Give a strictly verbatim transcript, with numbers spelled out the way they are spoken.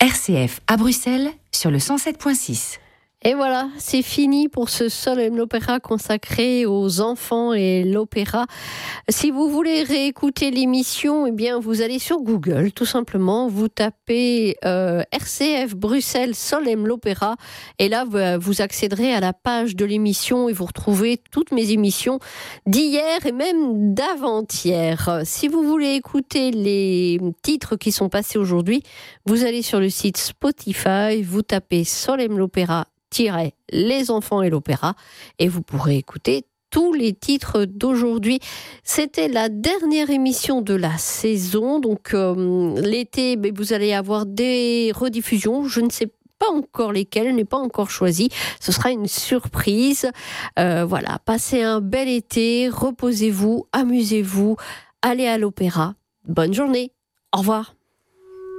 R C F à Bruxelles sur le cent sept virgule six. Et voilà, c'est fini pour ce Solemn l'Opéra consacré aux enfants et l'opéra. Si vous voulez réécouter l'émission, eh bien, vous allez sur Google, tout simplement. Vous tapez euh, R C F Bruxelles Solemn l'Opéra. Et là, vous accéderez à la page de l'émission et vous retrouvez toutes mes émissions d'hier et même d'avant-hier. Si vous voulez écouter les titres qui sont passés aujourd'hui, vous allez sur le site Spotify, vous tapez Solemn l'Opéra les enfants et l'opéra et vous pourrez écouter tous les titres d'aujourd'hui. C'était la dernière émission de la saison, donc euh, l'été, mais vous allez avoir des rediffusions, je ne sais pas encore lesquelles, je n'ai pas encore choisi, ce sera une surprise. Euh, voilà, passez un bel été, reposez-vous, amusez-vous, allez à l'opéra, bonne journée, au revoir.